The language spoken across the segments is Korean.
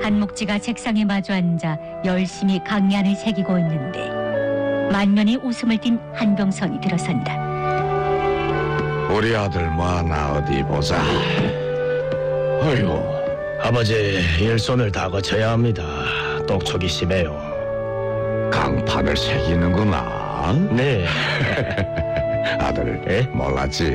한묵지가 책상에 마주 앉아 열심히 강연을 새기고 있는데 만면에 웃음을 띤 한병선이 들어선다. 우리 아들 뭐하나 어디 보자. 어이구, 아버지 일손을 다 거쳐야 합니다. 똑촉이 심해요. 강판을 새기는구나. 네. 아들, 예? 몰랐지?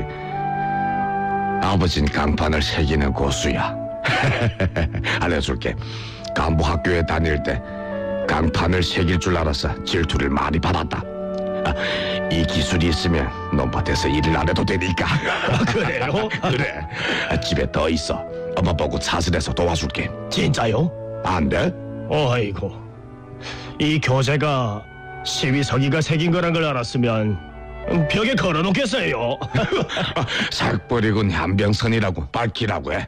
아버진 강판을 새기는 고수야. 알려줄게. 간부 학교에 다닐 때 강판을 새길 줄 알아서 질투를 많이 받았다. 이 기술이 있으면 논밭에서 일을 안 해도 되니까. 그래요? 그래. 집에 더 있어. 엄마 보고 차선에서 도와줄게. 진짜요? 안 돼? 어이구, 이 교재가 시위서기가 새긴 거란 걸 알았으면 벽에 걸어놓겠어요. 삭 버리군 한병선이라고 밝히라고 해.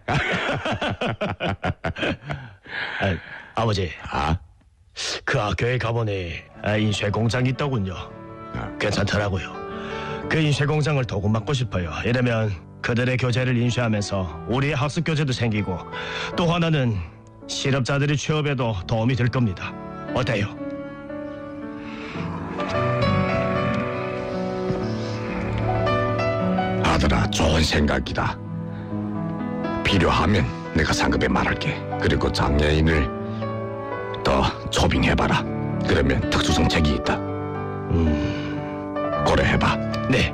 아버지, 아? 그 학교에 가보니 인쇄 공장이 있더군요. 괜찮더라고요. 그 인쇄 공장을 도금 맡고 싶어요. 이러면 그들의 교재를 인쇄하면서 우리의 학습 교재도 생기고, 또 하나는 실업자들의 취업에도 도움이 될 겁니다. 어때요? 아들아, 좋은 생각이다. 필요하면 내가 상급에 말할게. 그리고 장애인을 더 초빙해봐라. 그러면 특수정책이 있다. 고려해봐. 네.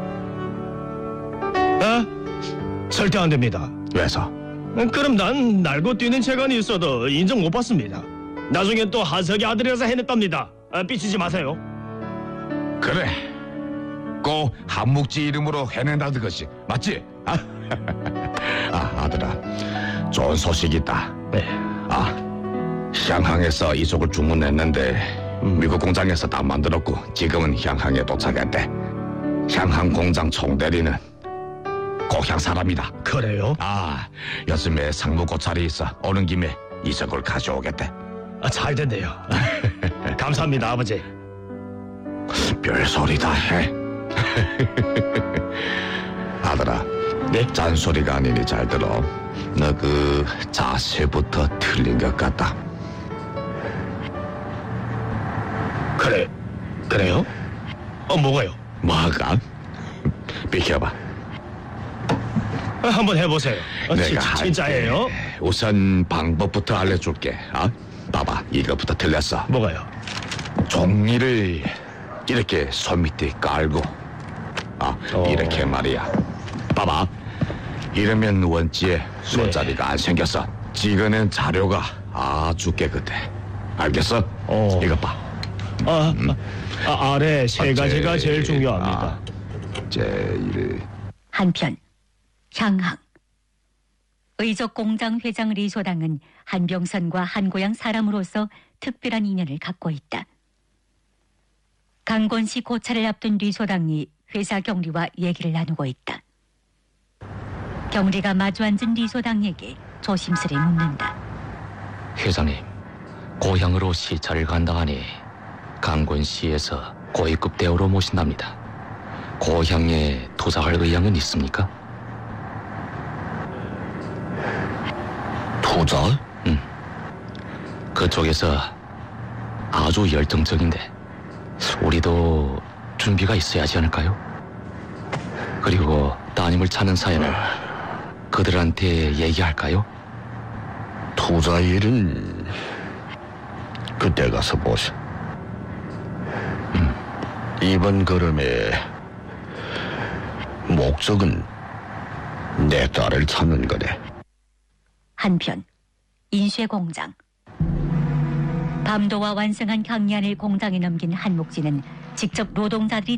절대 안 됩니다. 왜서? 그럼 난 날고 뛰는 재간이 있어도 인정 못 받습니다. 나중엔 또 하석이 아들이라서 해냈답니다. 삐치지 마세요. 그래. 꼭 한묵지 이름으로 해낸다는 것이 맞지? 아들아, 좋은 소식이 있다. 네. 향항에서 이쪽을 주문했는데 미국 공장에서 다 만들었고 지금은 향항에 도착했대. 향항 공장 총대리는 고향 사람이다. 그래요? 요즘에 상무 고찰이 있어. 오는 김에 이석을 가져오겠대. 잘 됐네요. 감사합니다, 아버지. 별소리다 해. 아들아, 네? 잔소리가 아니니 잘 들어. 너 그 자세부터 틀린 것 같다. 그래요? 뭐가요? 뭐가? 비켜봐. 한번 해보세요. 내가 진짜예요? 할게. 우선 방법부터 알려줄게. 봐봐, 이거부터 틀렸어. 뭐가요? 종이를 이렇게 손 밑에 깔고 이렇게 말이야. 봐봐, 이러면 원지에 손자리가 안 생겼어. 찍어낸 자료가 아주 깨끗해. 알겠어? 이거 봐. 아래 세 가지가 제일 중요합니다. 제일. 한편 향항 의적 공장 회장 리소당은 한병선과 한고향 사람으로서 특별한 인연을 갖고 있다. 강권시 고찰을 앞둔 리소당이 회사 경리와 얘기를 나누고 있다. 경리가 마주 앉은 리소당에게 조심스레 묻는다. 회장님, 고향으로 시차를 간다 하니 강권시에서 고위급 대우로 모신답니다. 고향에 투자할 의향은 있습니까? 투자? 그쪽에서 아주 열정적인데 우리도 준비가 있어야 하지 않을까요? 그리고 따님을 찾는 사연을 그들한테 얘기할까요? 투자 일은 그때 가서 보자. 이번 걸음의 목적은 내 딸을 찾는 거네. 한편 인쇄 공장 밤도와 완성한 강연을 공장에 넘긴 한묵지는 직접 노동자들이